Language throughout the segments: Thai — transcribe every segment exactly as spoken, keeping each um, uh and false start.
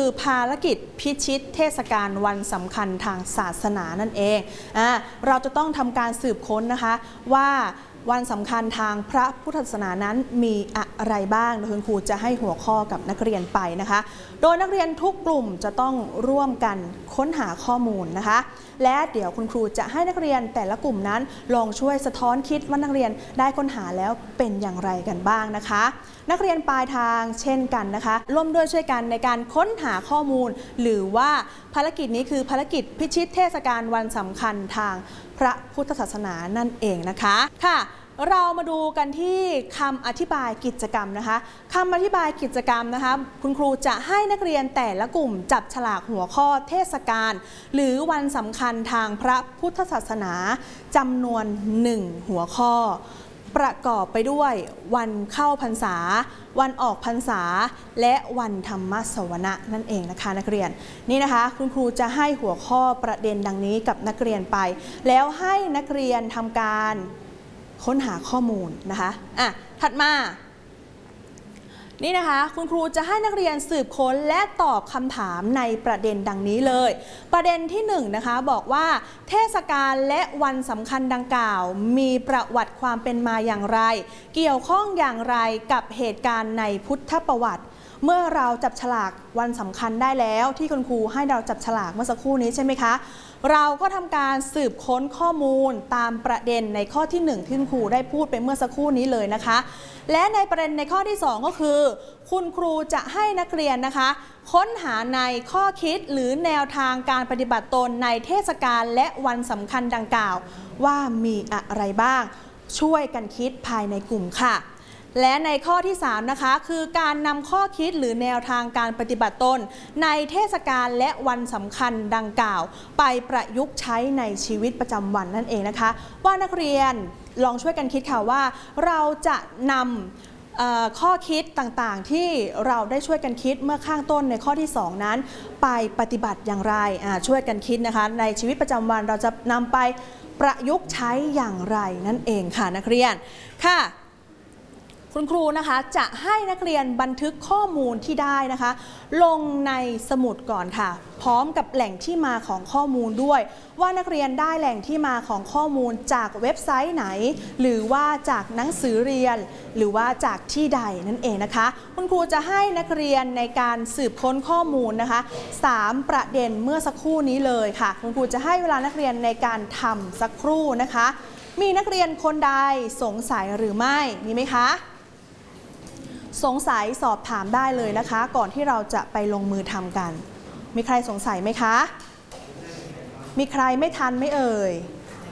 ภารกิจพิชิตเทศกาลวันสำคัญทางศาสนานั่นเองอ่าเราจะต้องทำการสืบค้นนะคะว่าวันสำคัญทางพระพุทธศาสนานั้นมีอะไรบ้างโดยคุณครูจะให้หัวข้อกับนักเรียนไปนะคะโดยนักเรียนทุกกลุ่มจะต้องร่วมกันค้นหาข้อมูลนะคะและเดี๋ยวคุณครูจะให้นักเรียนแต่ละกลุ่มนั้นลองช่วยสะท้อนคิดว่านักเรียนได้ค้นหาแล้วเป็นอย่างไรกันบ้างนะคะนักเรียนปลายทางเช่นกันนะคะร่วมด้วยช่วยกันในการค้นหาข้อมูลหรือว่าภารกิจนี้คือภารกิจพิชิตเทศกาลวันสำคัญทางพระพุทธศาสนานั่นเองนะคะค่ะเรามาดูกันที่คำอธิบายกิจกรรมนะคะคำอธิบายกิจกรรมนะคะคุณครูจะให้นักเรียนแต่ละกลุ่มจับฉลากหัวข้อเทศกาลหรือวันสำคัญทางพระพุทธศาสนาจำนวนหนึ่งหัวข้อประกอบไปด้วยวันเข้าพรรษาวันออกพรรษาและวันธรรมสวนะนั่นเองนะคะนักเรียนนี่นะคะคุณครูจะให้หัวข้อประเด็นดังนี้กับนักเรียนไปแล้วให้นักเรียนทำการค้นหาข้อมูลนะคะอ่ะถัดมานี่นะคะคุณครูจะให้นักเรียนสืบค้นและตอบคำถามในประเด็นดังนี้เลยประเด็นที่หนึ่งนะคะบอกว่าเทศกาลและวันสำคัญดังกล่าวมีประวัติความเป็นมาอย่างไรเกี่ยวข้องอย่างไรกับเหตุการณ์ในพุทธประวัติเมื่อเราจับฉลากวันสำคัญได้แล้วที่คุณครูให้เราจับฉลากเมื่อสักครู่นี้ใช่ไหมคะเราก็ทำการสืบค้นข้อมูลตามประเด็นในข้อที่หนึ่งที่คุณครูได้พูดไปเมื่อสักครู่นี้เลยนะคะและในประเด็นในข้อที่สองก็คือคุณครูจะให้นักเรียนนะคะค้นหาในข้อคิดหรือแนวทางการปฏิบัติตนในเทศกาลและวันสำคัญดังกล่าวว่ามีอะไรบ้างช่วยกันคิดภายในกลุ่มค่ะและในข้อที่สามนะคะคือการนำข้อคิดหรือแนวทางการปฏิบัติตนในเทศกาลและวันสำคัญดังกล่าวไปประยุกต์ใช้ในชีวิตประจำวันนั่นเองนะคะว่านักเรียนลองช่วยกันคิดค่ะว่าเราจะนำข้อคิดต่างๆที่เราได้ช่วยกันคิดเมื่อข้างต้นในข้อที่สองนั้นไปปฏิบัติอย่างไรช่วยกันคิดนะคะในชีวิตประจำวันเราจะนำไปประยุกต์ใช้อย่างไรนั่นเองค่ะนักเรียนค่ะคุณครูนะคะจะให้นักเรียนบันทึกข้อมูลที่ได้นะคะลงในสมุดก่อนค่ะพร้อมกับแหล่งที่มาของข้อมูลด้วยว่านักเรียนได้แหล่งที่มาของข้อมูลจากเว็บไซต์ไหนหรือว่าจากหนังสือเรียนหรือว่าจากที่ใดนั่นเองนะคะคุณครูจะให้นักเรียนในการสืบค้นข้อมูลนะคะสามประเด็นเมื่อสักครู่นี้เลยค่ะคุณครูจะให้เวลานักเรียนในการทำสักครู่นะคะมีนักเรียนคนใดสงสัยหรือไม่มีไหมคะสงสัยสอบถามได้เลยนะคะก่อนที่เราจะไปลงมือทำกันมีใครสงสัยไหมคะมีใครไม่ทันไหมเอ่ย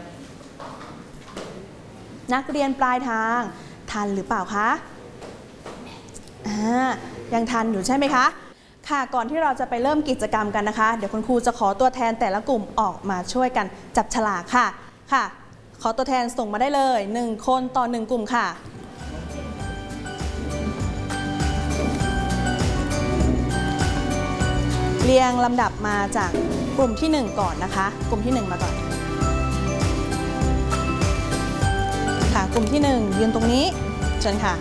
นักเรียนปลายทางทันหรือเปล่าคะอ่ายังทันอยู่ใช่ไหมคะค่ะก่อนที่เราจะไปเริ่มกิจกรรมกันนะคะเดี๋ยวคุณครูจะขอตัวแทนแต่ละกลุ่มออกมาช่วยกันจับฉลากค่ะค่ะขอตัวแทนส่งมาได้เลยหนึ่งคนต่อหนึ่งกลุ่มค่ะเรียงลำดับมาจากกลุ่มที่หนึ่งก่อนนะคะกลุ่มที่หนึ่งมาก่อนค่ะกลุ่มที่หนึ่งยืนตรงนี้เชิญค่ะ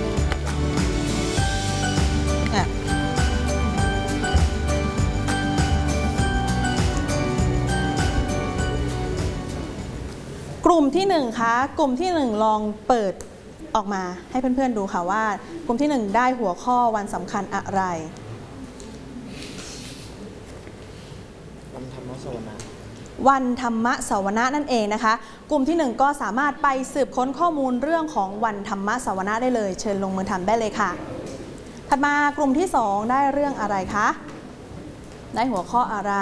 กลุ่มที่หนึ่งคะกลุ่มที่หนึ่งลองเปิดออกมาให้เพื่อนๆดูค่ะว่ากลุ่มที่หนึ่งได้หัวข้อวันสำคัญอะไรวันธรรมสวนะนั่นเองนะคะกลุ่มที่หนึ่งก็สามารถไปสืบค้นข้อมูลเรื่องของวันธรรมสวนะได้เลยเชิญลงมือทำได้เลยค่ะถัดมากลุ่มที่สองได้เรื่องอะไรคะได้หัวข้ออะไร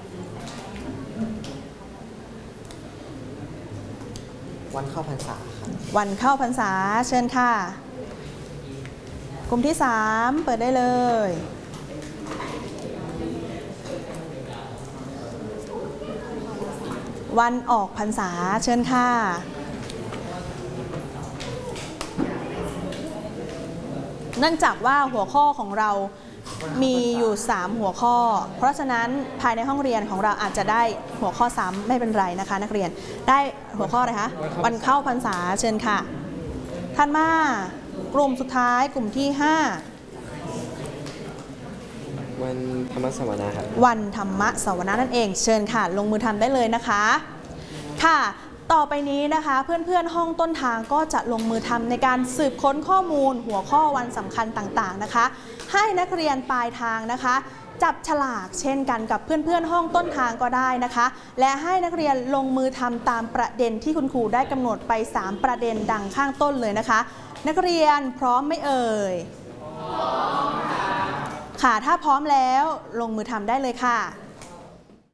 วันเข้าพรรษาครับวันเข้าพรรษาเชิญค่ะกลุ่มที่สามเปิดได้เลยวันออกพรรษาเชิญค่ะเนื่องจากว่าหัวข้อของเรามีอยู่สามหัวข้อเพราะฉะนั้นภายในห้องเรียนของเราอาจจะได้หัวข้อซ้ำไม่เป็นไรนะคะนักเรียนได้หัวข้ออะไรคะวันเข้าพรรษาเชิญค่ะท่านมากลุ่มสุดท้ายกลุ่มที่ห้าวันธรรมสวนาครับวันธรรมสวนานั่นเองเชิญค่ะลงมือทำได้เลยนะคะค่ะต่อไปนี้นะคะเพื่อนๆห้องต้นทางก็จะลงมือทำในการสืบค้นข้อมูลหัวข้อวันสำคัญต่างๆนะคะให้นักเรียนปลายทางนะคะจับฉลากเช่นกันกับเพื่อนๆห้องต้นทางก็ได้นะคะและให้นักเรียนลงมือทำตามประเด็นที่คุณครูได้กำหนดไปสามประเด็นดังข้างต้นเลยนะคะนักเรียนพร้อมไหมเอ่ยพร้อมค่ะค่ะถ้าพร้อมแล้วลงมือทำได้เลยค่ะ